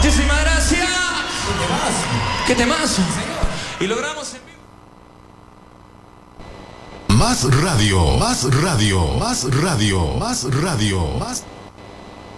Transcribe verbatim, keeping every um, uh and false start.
Muchísimas gracias. ¡Qué temazo! Y logramos en vivo. Más radio, más radio, más radio, más radio, más...